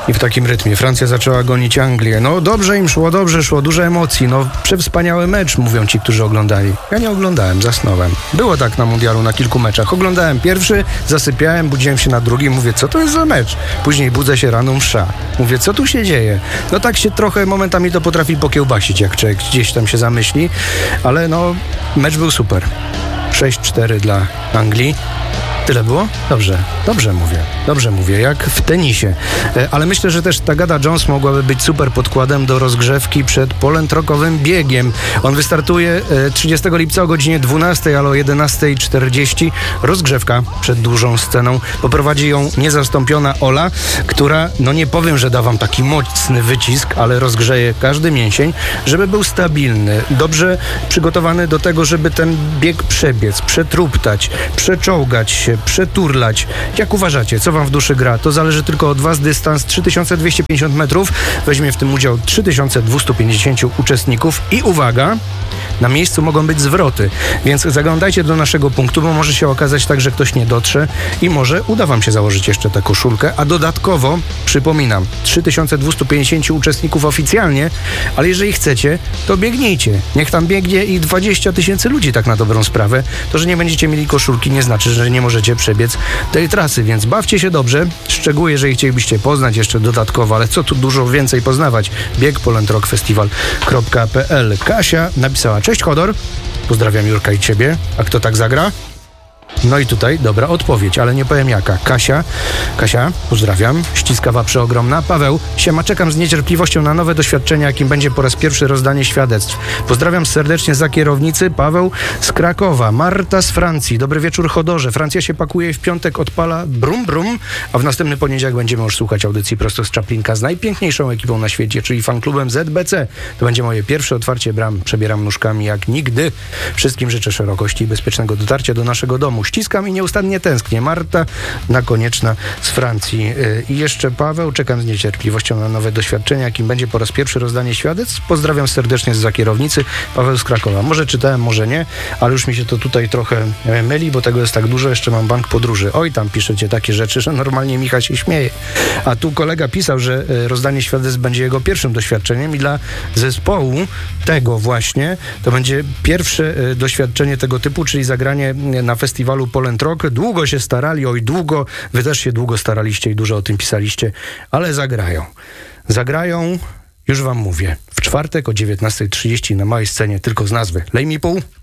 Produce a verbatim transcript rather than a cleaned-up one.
I w takim rytmie Francja zaczęła gonić Anglię. No dobrze im szło, dobrze szło, dużo emocji. No przewspaniały mecz, mówią ci, którzy oglądali. Ja nie oglądałem, zasnąłem. Było tak na mundialu, na kilku meczach. Oglądałem pierwszy, zasypiałem, budziłem się na drugi, mówię, co to jest za mecz? Później budzę się rano, msza. Mówię, co tu się dzieje? No tak się trochę momentami to potrafi pokiełbasić, jak człowiek gdzieś tam się zamyśli, ale no mecz był super. sześć cztery dla Anglii. Tyle było? Dobrze, dobrze mówię, dobrze mówię, jak w tenisie. E, ale myślę, że też Tagada Jones mogłaby być super podkładem do rozgrzewki przed polentrokowym biegiem. On wystartuje e, trzydziestego lipca o godzinie dwunastej, ale o jedenasta czterdzieści. Rozgrzewka przed dużą sceną. Poprowadzi ją niezastąpiona Ola, która, no nie powiem, że da wam taki mocny wycisk, ale rozgrzeje każdy mięsień, żeby był stabilny, dobrze przygotowany do tego, żeby ten bieg przebiec, przetruptać, przeczołgać się, przeturlać. Jak uważacie, co wam w duszy gra? To zależy tylko od was. Dystans trzy tysiące dwieście pięćdziesiąt metrów. Weźmie w tym udział trzy tysiące dwieście pięćdziesiąt uczestników i uwaga, na miejscu mogą być zwroty, więc zaglądajcie do naszego punktu, bo może się okazać tak, że ktoś nie dotrze i może uda wam się założyć jeszcze tę koszulkę, a dodatkowo, przypominam, trzy tysiące dwieście pięćdziesiąt uczestników oficjalnie, ale jeżeli chcecie, to biegnijcie. Niech tam biegnie i dwadzieścia tysięcy ludzi, tak na dobrą sprawę. To, że nie będziecie mieli koszulki, nie znaczy, że nie możecie przebiec tej trasy, więc bawcie się dobrze. Szczegóły, jeżeli chcielibyście poznać jeszcze dodatkowo, ale co tu dużo więcej poznawać, bieg polentrockfestival kropka p l. Kasia napisała: cześć Chodor, pozdrawiam Jurka i ciebie, a kto tak zagra? No i tutaj dobra odpowiedź, ale nie powiem jaka. Kasia, Kasia, pozdrawiam, ściskawa przeogromna. Paweł, siema, czekam z niecierpliwością na nowe doświadczenia, jakim będzie po raz pierwszy rozdanie świadectw. Pozdrawiam serdecznie za kierownicy. Paweł z Krakowa, Marta z Francji. Dobry wieczór Chodorze. Francja się pakuje, w piątek odpala brum brum, a w następny poniedziałek będziemy już słuchać audycji prosto z Czaplinka z najpiękniejszą ekipą na świecie, czyli fanklubem Z B C. To będzie moje pierwsze otwarcie bram. Przebieram nóżkami jak nigdy. Wszystkim życzę szerokości i bezpiecznego dotarcia do naszego domu. Ściskam i nieustannie tęsknię. Marta Nakonieczna z Francji. I jeszcze Paweł, czekam z niecierpliwością na nowe doświadczenia, jakim będzie po raz pierwszy rozdanie świadectw. Pozdrawiam serdecznie zza kierownicy. Paweł z Krakowa. Może czytałem, może nie, ale już mi się to tutaj trochę myli, bo tego jest tak dużo. Jeszcze mam bank podróży. Oj, tam piszecie takie rzeczy, że normalnie Michał się śmieje. A tu kolega pisał, że rozdanie świadectw będzie jego pierwszym doświadczeniem i dla zespołu tego właśnie to będzie pierwsze doświadczenie tego typu, czyli zagranie na festiwalu Polentrock. Długo się starali, oj długo, wy też się długo staraliście i dużo o tym pisaliście, ale zagrają. Zagrają, już wam mówię, w czwartek o dziewiętnasta trzydzieści na małej scenie, tylko z nazwy. Lej mi pół.